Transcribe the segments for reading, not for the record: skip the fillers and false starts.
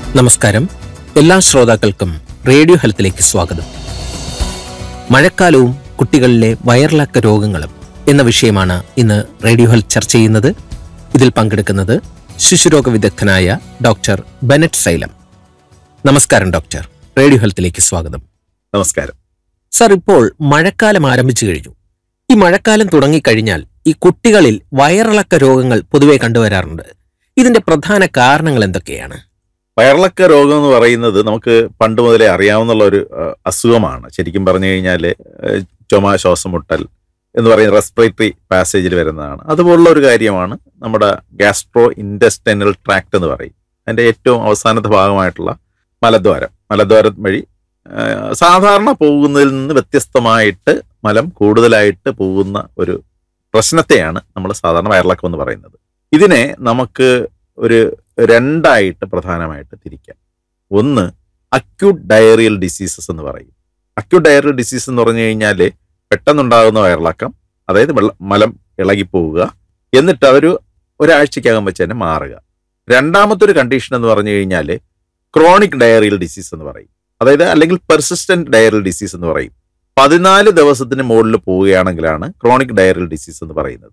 നമസ്കാരം. എല്ലാ ശ്രോതാക്കൾക്കും റേഡിയോ ഹെൽത്തിലേക്ക് സ്വാഗതം. മഴക്കാലവും കുട്ടികളിലെ വയറിളക്ക രോഗങ്ങളും എന്ന വിഷയമാണ് ഇന്ന് റേഡിയോ ഹെൽത്ത് ചർച്ച ചെയ്യുന്നത്. ഇതിൽ പങ്കെടുക്കുന്നത് ശിശുരോഗ വിദഗ്ധനായ ഡോക്ടർ ബെനറ്റ് സൈലം. നമസ്കാരം ഡോക്ടർ, റേഡിയോ ഹെൽത്തിലേക്ക് സ്വാഗതം. നമസ്കാരം സർ, ഇപ്പോൾ മഴക്കാലം ആരംഭിച്ചു കഴിഞ്ഞു. ഈ മഴക്കാലം തുടങ്ങിക്കഴിഞ്ഞാൽ ഈ കുട്ടികളിൽ വയറിളക്ക രോഗങ്ങൾ പൊതുവെ കണ്ടുവരാറുണ്ട്. ഇതിന്റെ പ്രധാന കാരണങ്ങൾ എന്തൊക്കെയാണ്? വയറിളക്ക രോഗം എന്ന് പറയുന്നത് നമുക്ക് പണ്ട് മുതലേ അറിയാവുന്ന ഒരു അസുഖമാണ്. ശരിക്കും പറഞ്ഞു കഴിഞ്ഞാൽ ചുമ, ശ്വാസം മുട്ടൽ എന്ന് പറയുന്ന റെസ്പിറേറ്ററി പാസേജിൽ വരുന്നതാണ്. അതുപോലുള്ള ഒരു കാര്യമാണ് നമ്മുടെ ഗ്യാസ്ട്രോ ഇൻറ്റെസ്റ്റൈനൽ ട്രാക്ട് എന്ന് പറയും. അതിൻ്റെ ഏറ്റവും അവസാനത്തെ ഭാഗമായിട്ടുള്ള മലദ്വാരം വഴി സാധാരണ പോകുന്നതിൽ നിന്ന് വ്യത്യസ്തമായിട്ട് മലം കൂടുതലായിട്ട് പോകുന്ന ഒരു പ്രശ്നത്തെയാണ് നമ്മൾ സാധാരണ വയറിളക്കം എന്ന് പറയുന്നത്. ഇതിനെ നമുക്ക് ഒരു രണ്ടായിട്ട് പ്രധാനമായിട്ട് തിരിക്കാം. ഒന്ന്, അക്യൂട്ട് ഡയറിയൽ ഡിസീസസ് എന്ന് പറയും. അക്യൂട്ട് ഡയറിയൽ ഡിസീസ് എന്ന് പറഞ്ഞു കഴിഞ്ഞാൽ പെട്ടെന്നുണ്ടാകുന്ന വയറിളക്കം, അതായത് മലം ഇളകിപ്പോവുക, എന്നിട്ട് ഒരാഴ്ചക്കകം വെച്ച് തന്നെ മാറുക. രണ്ടാമത്തെ ഒരു കണ്ടീഷൻ എന്ന് പറഞ്ഞു കഴിഞ്ഞാൽ ക്രോണിക് ഡയറിയൽ ഡിസീസ് എന്ന് പറയും. അതായത് അല്ലെങ്കിൽ പെർസിസ്റ്റന്റ് ഡയറിയൽ ഡിസീസ് എന്ന് പറയും. 14 ദിവസത്തിന് മുകളിൽ പോവുകയാണെങ്കിലാണ് ക്രോണിക് ഡയറിയൽ ഡിസീസ് എന്ന് പറയുന്നത്.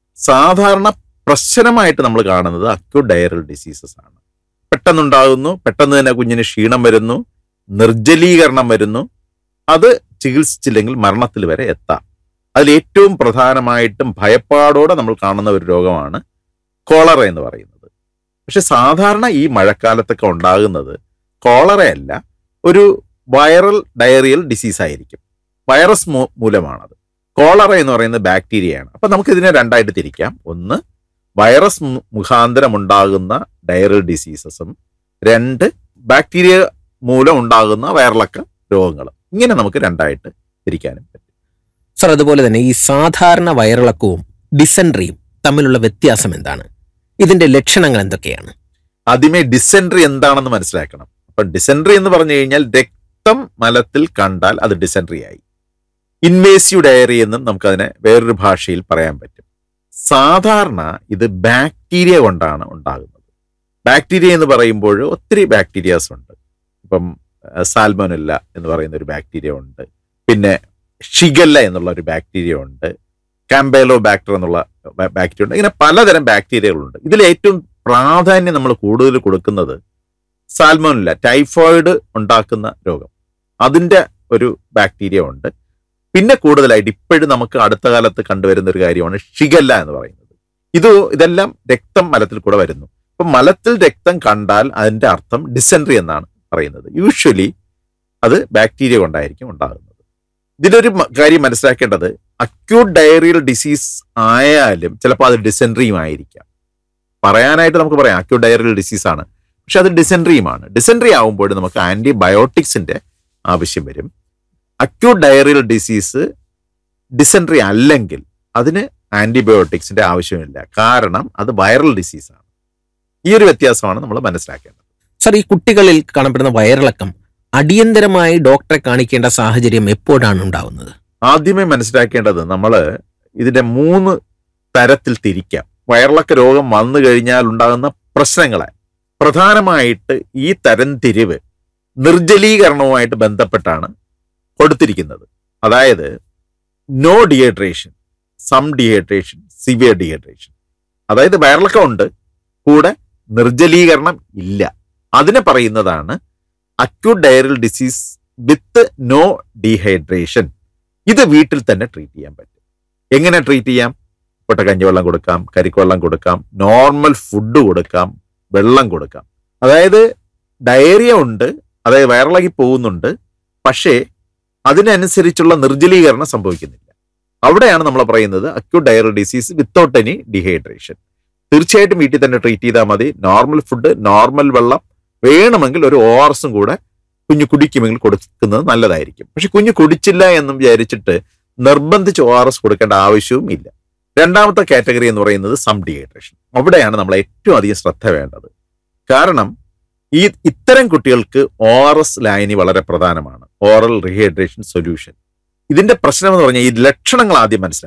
സാധാരണ പ്രശ്നമായിട്ട് നമ്മൾ കാണുന്നത് അക്യൂട്ട് ഡയറിയൽ ഡിസീസസ് ആണ്. പെട്ടെന്നുണ്ടാകുന്നു, പെട്ടെന്ന് തന്നെ കുഞ്ഞിന് ക്ഷീണം വരുന്നു, നിർജ്ജലീകരണം വരുന്നു. അത് ചികിത്സിച്ചില്ലെങ്കിൽ മരണത്തിൽ വരെ എത്താം. അതിൽ ഏറ്റവും പ്രധാനമായിട്ടും ഭയപ്പാടോടെ നമ്മൾ കാണുന്ന ഒരു രോഗമാണ് കോളറ എന്ന് പറയുന്നത്. പക്ഷെ സാധാരണ ഈ മഴക്കാലത്തൊക്കെ ഉണ്ടാകുന്നത് കോളറയല്ല, ഒരു വൈറൽ ഡയറിയൽ ഡിസീസ് ആയിരിക്കും. വൈറസ് മൂലമാണത്. കോളറ എന്ന് പറയുന്നത് ബാക്ടീരിയയാണ്. അപ്പം നമുക്കിതിനെ രണ്ടായിട്ട് തിരിക്കാം. ഒന്ന്, വൈറസ് മുഖാന്തരം ഉണ്ടാകുന്ന ഡയറിയൽ ഡിസീസസും, രണ്ട്, ബാക്ടീരിയ മൂലം ഉണ്ടാകുന്ന വയറിളക്ക രോഗങ്ങളും. ഇങ്ങനെ നമുക്ക് രണ്ടായിട്ട് തിരിക്കാനും പറ്റും. സർ, അതുപോലെ തന്നെ ഈ സാധാരണ വയറിളക്കവും ഡിസെൻട്രിയും തമ്മിലുള്ള വ്യത്യാസം എന്താണ്? ഇതിന്റെ ലക്ഷണങ്ങൾ എന്തൊക്കെയാണ്? ആദ്യമേ ഡിസെൻട്രി എന്താണെന്ന് മനസ്സിലാക്കണം. അപ്പൊ ഡിസെൻട്രി എന്ന് പറഞ്ഞു കഴിഞ്ഞാൽ രക്തം മലത്തിൽ കണ്ടാൽ അത് ഡിസെൻട്രി ആയി. ഇൻവേസീവ് ഡയറി എന്നും നമുക്കതിനെ വേറൊരു ഭാഷയിൽ പറയാൻ പറ്റും. സാധാരണ ഇത് ബാക്ടീരിയ കൊണ്ടാണ് ഉണ്ടാകുന്നത്. ബാക്ടീരിയ എന്ന് പറയുമ്പോൾ ഒത്തിരി ബാക്ടീരിയാസ് ഉണ്ട്. ഇപ്പം സാൽമോനെല്ല എന്ന് പറയുന്ന ഒരു ബാക്ടീരിയ ഉണ്ട്, പിന്നെ ഷിഗല്ല എന്നുള്ള ഒരു ബാക്ടീരിയ ഉണ്ട്, കാമ്പേലോ ബാക്ടർ എന്നുള്ള ബാക്ടീരിയ ഉണ്ട്. ഇങ്ങനെ പലതരം ബാക്ടീരിയകളുണ്ട്. ഇതിൽ ഏറ്റവും പ്രാധാന്യം നമ്മൾ കൂടുതൽ കൊടുക്കുന്നത് സാൽമോനെല്ല, ടൈഫോയിഡ് ഉണ്ടാക്കുന്ന രോഗം, അതിൻ്റെ ഒരു ബാക്ടീരിയ ഉണ്ട്. പിന്നെ കൂടുതലായിട്ട് ഇപ്പോഴും നമുക്ക് അടുത്ത കാലത്ത് കണ്ടുവരുന്ന ഒരു കാര്യമാണ് ഷിഗല്ല എന്ന് പറയുന്നത്. ഇതെല്ലാം രക്തം മലത്തിൽ കൂടെ വരുന്നു. അപ്പം മലത്തിൽ രക്തം കണ്ടാൽ അതിൻ്റെ അർത്ഥം ഡിസെൻട്രി എന്നാണ് പറയുന്നത്. യൂഷ്വലി അത് ബാക്ടീരിയ കൊണ്ടായിരിക്കും ഉണ്ടാകുന്നത്. ഇതിലൊരു കാര്യം മനസ്സിലാക്കേണ്ടത്, അക്യൂട്ട് ഡയറിയൽ ഡിസീസ് ആയാലും ചിലപ്പോൾ അത് ഡിസെൻട്രിയും ആയിരിക്കാം. പറയാനായിട്ട് നമുക്ക് പറയാം അക്യൂട്ട് ഡയറിയൽ ഡിസീസാണ്, പക്ഷെ അത് ഡിസെൻട്രിയുമാണ്. ഡിസെൻട്രി ആകുമ്പോൾ നമുക്ക് ആൻറ്റിബയോട്ടിക്സിൻ്റെ ആവശ്യം വരും. അക്യൂട്ട് ഡയറിയൽ ഡിസീസ് ഡിസെൻട്രി അല്ലെങ്കിൽ അതിന് ആൻറ്റിബയോട്ടിക്സിൻ്റെ ആവശ്യമില്ല, കാരണം അത് വൈറൽ ഡിസീസാണ്. ഈ ഒരു വ്യത്യാസമാണ് നമ്മൾ മനസ്സിലാക്കേണ്ടത്. സർ, ഈ കുട്ടികളിൽ കാണപ്പെടുന്ന വയറിളക്കം അടിയന്തരമായി ഡോക്ടറെ കാണിക്കേണ്ട സാഹചര്യം എപ്പോഴാണ് ഉണ്ടാവുന്നത്? ആദ്യമേ മനസ്സിലാക്കേണ്ടത്, നമ്മൾ ഇതിന്റെ 3 തരത്തിൽ തിരിക്കാം. വയറിളക്ക രോഗം വന്നു കഴിഞ്ഞാൽ ഉണ്ടാകുന്ന പ്രശ്നങ്ങളെ പ്രധാനമായിട്ട് ഈ തരംതിരിവ് നിർജ്ജലീകരണവുമായിട്ട് ബന്ധപ്പെട്ടാണ് കൊടുത്തിരിക്കുന്നത്. അതായത് no dehydration, some dehydration, severe dehydration. അതായത് വയറിളക്കം ഉണ്ട്, കൂടെ നിർജ്ജലീകരണം ഇല്ല. അതിനെ പറയുന്നതാണ് acute diarrhoeal disease with no dehydration. ഇത് വീട്ടിൽ തന്നെ ട്രീറ്റ് ചെയ്യാൻ പറ്റും. എങ്ങനെ ട്രീറ്റ് ചെയ്യാം? കഞ്ഞിവെള്ളം കൊടുക്കാം, കരിക്കുവെള്ളം കൊടുക്കാം, നോർമൽ ഫുഡ് കൊടുക്കാം, വെള്ളം കൊടുക്കാം. അതായത് ഡയറിയ ഉണ്ട്, അതായത് വയറിളകി പോകുന്നുണ്ട്, പക്ഷേ അതിനനുസരിച്ചുള്ള നിർജ്ജലീകരണം സംഭവിക്കുന്നില്ല. അവിടെയാണ് നമ്മൾ പറയുന്നത് acute diarrhoeal disease without any dehydration. തീർച്ചയായിട്ടും വീട്ടിൽ തന്നെ ട്രീറ്റ് ചെയ്താൽ മതി. നോർമൽ ഫുഡ്, നോർമൽ വെള്ളം, വേണമെങ്കിൽ ഒരു ORS കൂടെ കുഞ്ഞ് കുടിക്കുമെങ്കിൽ കൊടുക്കുന്നത് നല്ലതായിരിക്കും. പക്ഷെ കുഞ്ഞ് കുടിച്ചില്ല എന്നും വിചാരിച്ചിട്ട് നിർബന്ധിച്ച് ORS കൊടുക്കേണ്ട ആവശ്യവും ഇല്ല. രണ്ടാമത്തെ കാറ്റഗറി എന്ന് പറയുന്നത് സം ഡീഹൈഡ്രേഷൻ. അവിടെയാണ് നമ്മൾ ഏറ്റവും അധികം ശ്രദ്ധ വേണ്ടത്. കാരണം ഇത്തരം കുട്ടികൾക്ക് ORS ലായനി വളരെ പ്രധാനമാണ്, ഓറൽ റീഹൈഡ്രേഷൻ സൊല്യൂഷൻ. ഇതിന്റെ പ്രശ്നം എന്ന് പറഞ്ഞാൽ ഈ ലക്ഷണങ്ങൾ ആദ്യം മനസ്സിലാക്കുക.